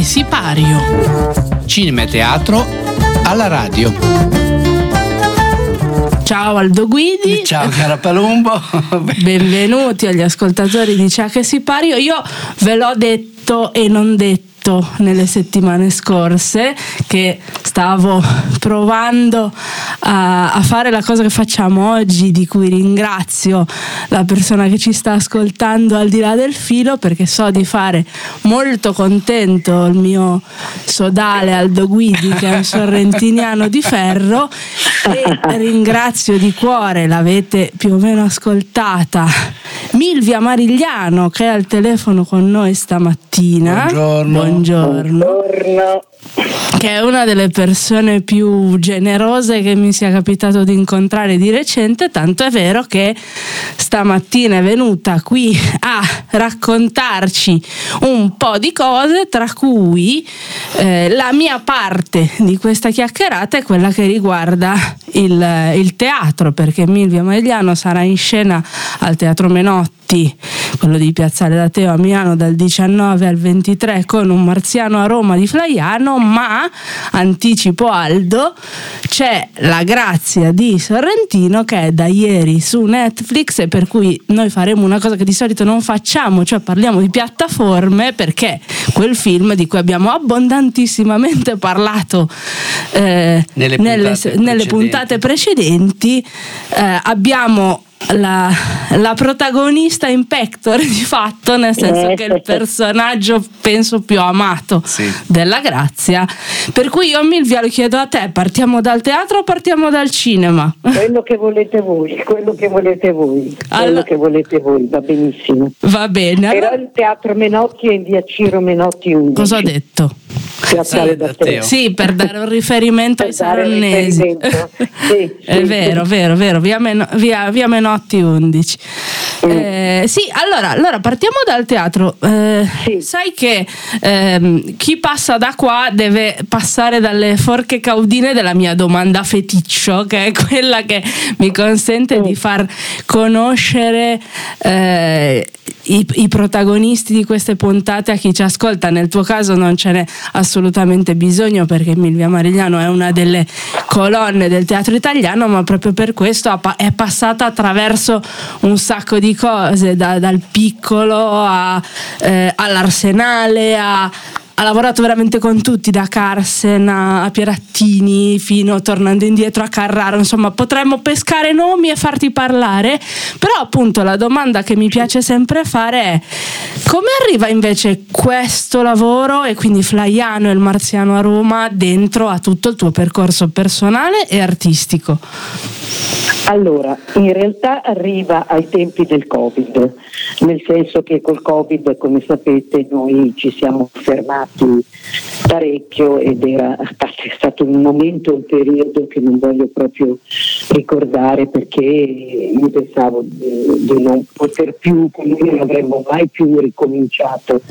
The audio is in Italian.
che sipario. Cinema e teatro alla radio. Ciao Aldo Guidi. Ciao cara Palumbo. Benvenuti agli ascoltatori di Ciao che sipario. Io ve l'ho detto e non detto nelle settimane scorse che stavo provando a fare la cosa che facciamo oggi, di cui ringrazio la persona che ci sta ascoltando al di là del filo, perché so di fare molto contento il mio sodale Aldo Guidi, che è un sorrentiniano di ferro, e ringrazio di cuore, l'avete più o meno ascoltata, Milvia Marigliano, che è al telefono con noi stamattina. Buongiorno. Che è una delle persone più generose che mi sia capitato di incontrare di recente, tanto è vero che stamattina è venuta qui a raccontarci un po' di cose, tra cui la mia parte di questa chiacchierata è quella che riguarda il teatro, perché Milvia Marigliano sarà in scena al Teatro Menotti, quello di Piazzale d'Ateo a Milano, dal 19 al 23 con Un marziano a Roma di Flaiano, ma anticipo Aldo, c'è La Grazia di Sorrentino che è da ieri su Netflix, e per cui noi faremo una cosa che di solito non facciamo, cioè parliamo di piattaforme, perché quel film di cui abbiamo abbondantissimamente parlato nelle puntate precedenti, abbiamo la protagonista in pectore di fatto, nel senso che è il personaggio penso più amato della Grazia, per cui io Milvia lo chiedo a te: partiamo dal teatro o partiamo dal cinema? Quello che volete voi, quello che volete voi va benissimo. Va bene. Però il Teatro Menotti è in via Ciro Menotti 11. Cosa ho detto? Piazzale d'Ateo. Sì, per dare un riferimento ai saronnesi. È vero, via Menotti 11. Sì, allora partiamo dal teatro. Sai che chi passa da qua deve passare dalle forche caudine della mia domanda feticcio, che è quella che mi consente di far conoscere i protagonisti di queste puntate a chi ci ascolta. Nel tuo caso non ce n'è assolutamente bisogno, perché Milvia Marigliano è una delle colonne del teatro italiano, ma proprio per questo è passata attraverso un sacco di cose, dal piccolo all'Arsenale, ha lavorato veramente con tutti, da Carsen a Pierattini, fino tornando indietro a Carraro. Insomma, potremmo pescare nomi e farti parlare, però appunto la domanda che mi piace sempre fare è: come arriva invece questo lavoro, e quindi Flaiano e Il marziano a Roma, dentro a tutto il tuo percorso personale e artistico? Allora, in realtà arriva ai tempi del Covid, nel senso che col Covid, come sapete, noi ci siamo fermati parecchio ed è stato un momento, un periodo che non voglio proprio ricordare, perché io pensavo di non poter più, come non avremmo mai più ricominciato